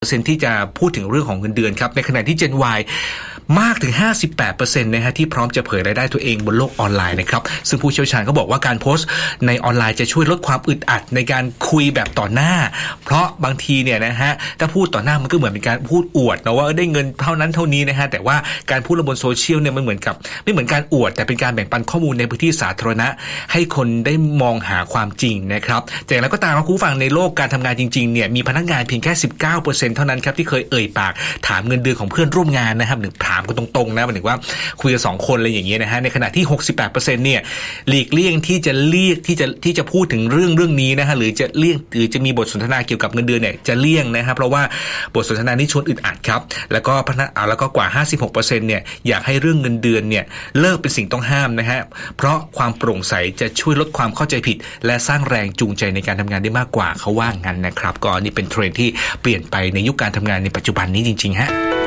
ที่จะพูดถึงเรื่องของเงินเดือนครับในขณะที่ Gen Y มากถึง 58% นะฮะที่พร้อมจะเผยรายได้ตัวเองบนโลกออนไลน์นะครับซึ่งผู้เชี่ยวชาญก็บอกว่าการโพสต์ในออนไลน์จะช่วยลดความอึดอัดในการคุยแบบต่อหน้าเพราะบางทีเนี่ยนะฮะถ้าพูดต่อหน้ามันก็เหมือนเป็นการพูดอวดนะว่าได้เงินเท่านั้นเท่านี้นะฮะแต่ว่าการพูดบนโซเชียลเนี่ยมันเหมือนกับไม่เหมือนการอวดแต่เป็นการแบ่งปันข้อมูลในพื้นที่สาธารณะให้คนได้มองหาความจริงนะครับแต่แล้วก็ตามคุณผู้ฟังในโลกการทำงานจริงๆเนี่ยมีพนักงานเพียงแค่ 19% เท่านั้นครับที่เคยเอ่ยปากถามเงินเดือนของเพื่อนร่วมงานนะครับหรือถามกันตรงๆนะหมายถึงว่าคุยกัน2คนอะไรอย่างเงี้ยนะฮะในขณะที่ 68% เนี่ยหลีกเลี่ยงที่จะพูดถึงเรื่องนี้นะฮะหรือจะมีบทสนทนาเกี่ยวกับเงินเดือนเนี่ยจะเลี่ยงนะครับเพราะว่าบทสนทนานี้ชวนอึดอัดครับแล้วก็กว่า 56% เนี่ยอยากให้เรื่องเงินเดือนเนี่ยเลิกเป็นสิ่งต้องห้ามนะฮะเพราะความโปร่งใสจะช่วยลดความเข้าใจผิดและสร้างแรงจูงใจในการทำงานได้มากกว่าเขาว่างั้นนะครับก็นี่เป็นเทรนด์ที่เปลี่ยนไปในยุคการทำงานในปัจจุบันนี้จริงๆฮะ